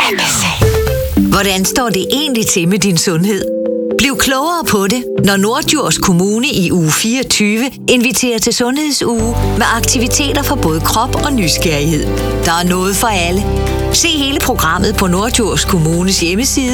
Hvordan står det egentlig til med din sundhed? Bliv klogere på det, når Norddjurs Kommune i uge 24 inviterer til Sundhedsuge med aktiviteter for både krop og nysgerrighed. Der er noget for alle. Se hele programmet på Norddjurs Kommunes hjemmeside